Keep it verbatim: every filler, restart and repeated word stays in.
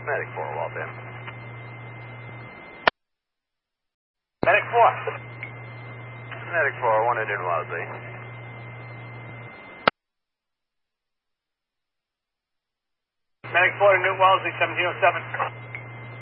Medic four, Waltham. Medic four. Medic four, one Indian Wellesley. Medic four to Newton Wellesley, seventeen oh seven.